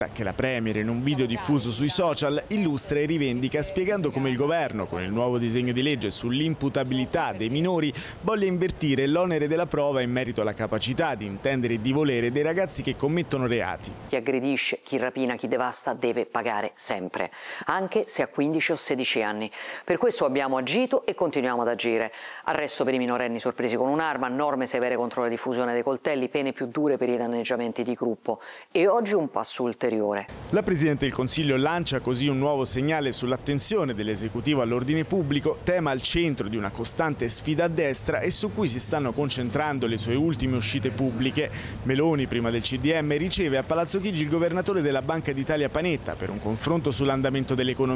che la Premier in un video diffuso sui social illustra e rivendica spiegando come il governo con il nuovo disegno di legge sull'imputabilità dei minori voglia invertire l'onere della prova in merito alla capacità di intendere e di volere dei ragazzi che commettono reati. Chi aggredisce, chi rapina, chi devasta deve pagare sempre, anche se ha 15 o 16 anni. Per questo abbiamo agito e continuiamo ad agire. Arresto per i minorenni sorpresi con un'arma, norme severe contro la diffusione dei coltelli, pene più dure per i danneggiamenti di gruppo e oggi un passo ulteriore. La Presidente del Consiglio lancia così un nuovo segnale sull'attenzione dell'esecutivo all'ordine pubblico, tema al centro di una costante sfida a destra e su cui si stanno concentrando le sue ultime uscite pubbliche. Meloni, prima del CDM, riceve a Palazzo Chigi il governatore della Banca d'Italia Panetta per un confronto sull'andamento dell'economia.